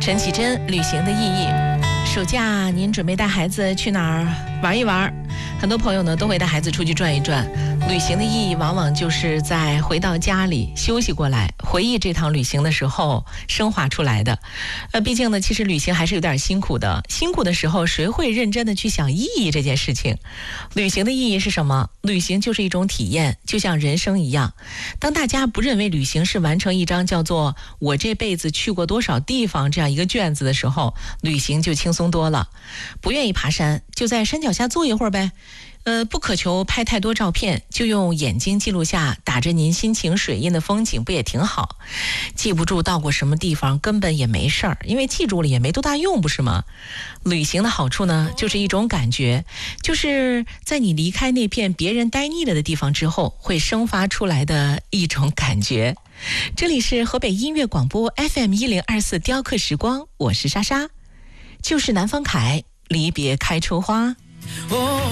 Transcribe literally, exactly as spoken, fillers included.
陈绮贞，旅行的意义。暑假您准备带孩子去哪儿玩一玩？很多朋友呢都会带孩子出去转一转。旅行的意义往往就是在回到家里休息过来，回忆这趟旅行的时候升华出来的。呃，毕竟呢，其实旅行还是有点辛苦的。辛苦的时候，谁会认真的去想意义这件事情？旅行的意义是什么？旅行就是一种体验，就像人生一样。当大家不认为旅行是完成一张叫做“我这辈子去过多少地方”这样一个卷子的时候，旅行就轻松多了。不愿意爬山，就在山脚下坐一会儿呗。呃，不渴求拍太多照片，就用眼睛记录下打着您心情水印的风景，不也挺好？记不住到过什么地方根本也没事儿，因为记住了也没多大用，不是吗？旅行的好处呢，就是一种感觉，就是在你离开那片别人待腻了的地方之后，会生发出来的一种感觉。这里是河北音乐广播 F M 一零二四雕刻时光，我是莎莎。就是南方凯，离别开出花。